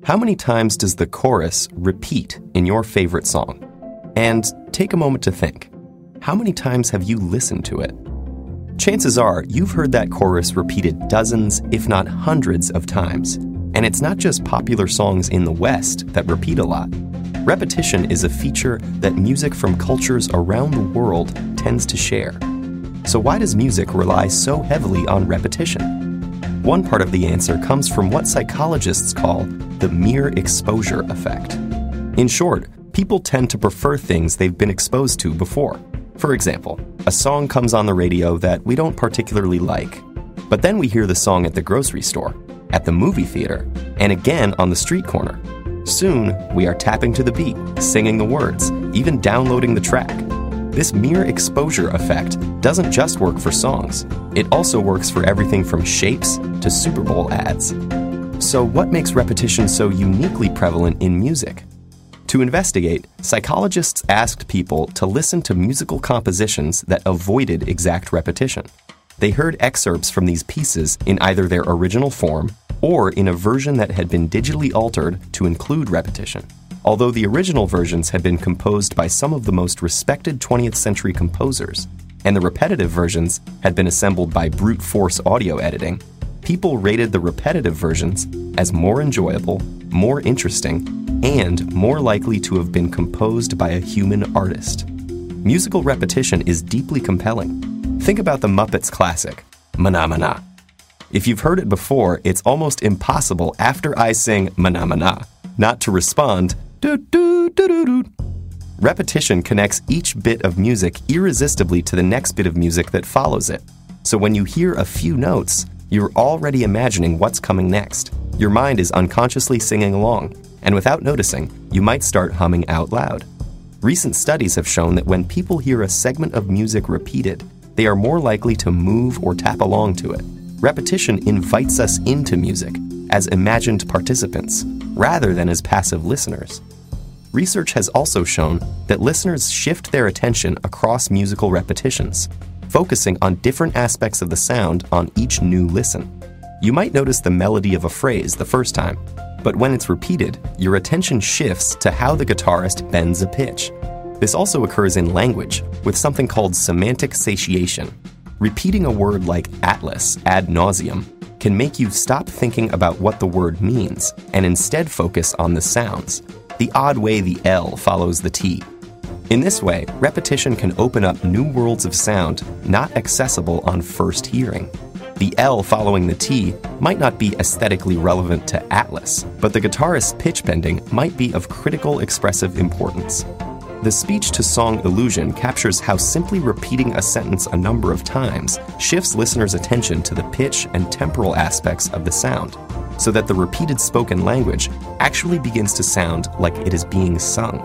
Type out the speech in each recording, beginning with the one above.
How many times does the chorus repeat in your favorite song? And take a moment to think. How many times have you listened to it? Chances are you've heard that chorus repeated dozens, if not hundreds of times. And it's not just popular songs in the West that repeat a lot. Repetition is a feature that music from cultures around the world tends to share. So why does music rely so heavily on repetition? One part of the answer comes from what psychologists call the mere exposure effect. In short, people tend to prefer things they've been exposed to before. For example, a song comes on the radio that we don't particularly like, but then we hear the song at the grocery store, at the movie theater, and again on the street corner. Soon, we are tapping to the beat, singing the words, even downloading the track. This mere exposure effect doesn't just work for songs. It also works for everything from shapes to Super Bowl ads. So what makes repetition so uniquely prevalent in music? To investigate, psychologists asked people to listen to musical compositions that avoided exact repetition. They heard excerpts from these pieces in either their original form or in a version that had been digitally altered to include repetition. Although the original versions had been composed by some of the most respected 20th century composers, and the repetitive versions had been assembled by brute force audio editing, people rated the repetitive versions as more enjoyable, more interesting, and more likely to have been composed by a human artist. Musical repetition is deeply compelling. Think about the Muppets classic, Mana Mana. If you've heard it before, it's almost impossible after I sing Mana Mana not to respond, doo doo doo doo doo. Repetition connects each bit of music irresistibly to the next bit of music that follows it. So when you hear a few notes, you're already imagining what's coming next. Your mind is unconsciously singing along, and without noticing, you might start humming out loud. Recent studies have shown that when people hear a segment of music repeated, they are more likely to move or tap along to it. Repetition invites us into music as imagined participants, rather than as passive listeners. Research has also shown that listeners shift their attention across musical repetitions, focusing on different aspects of the sound on each new listen. You might notice the melody of a phrase the first time, but when it's repeated, your attention shifts to how the guitarist bends a pitch. This also occurs in language, with something called semantic satiation. Repeating a word like atlas ad nauseum can make you stop thinking about what the word means and instead focus on the sounds, the odd way the L follows the T. In this way, repetition can open up new worlds of sound not accessible on first hearing. The L following the T might not be aesthetically relevant to Atlas, but the guitarist's pitch bending might be of critical expressive importance. The speech-to-song illusion captures how simply repeating a sentence a number of times shifts listeners' attention to the pitch and temporal aspects of the sound, so that the repeated spoken language actually begins to sound like it is being sung.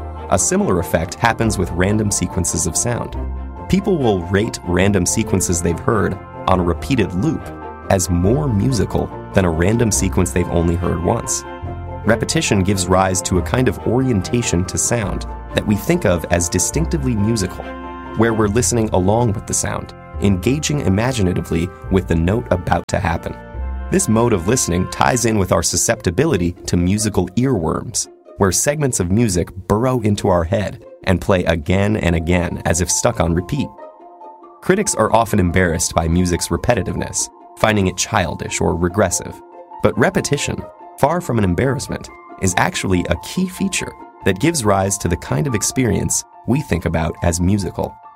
A similar effect happens with random sequences of sound. People will rate random sequences they've heard on a repeated loop as more musical than a random sequence they've only heard once. Repetition gives rise to a kind of orientation to sound that we think of as distinctively musical, where we're listening along with the sound, engaging imaginatively with the note about to happen. This mode of listening ties in with our susceptibility to musical earworms, where segments of music burrow into our head and play again and again as if stuck on repeat. Critics are often embarrassed by music's repetitiveness, finding it childish or regressive. But repetition, far from an embarrassment, is actually a key feature that gives rise to the kind of experience we think about as musical.